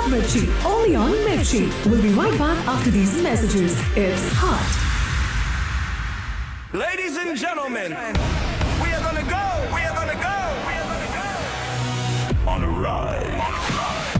Mirchi, only on Mirchi. We'll be right back after these messages. It's hot. Ladies and gentlemen, we are gonna go.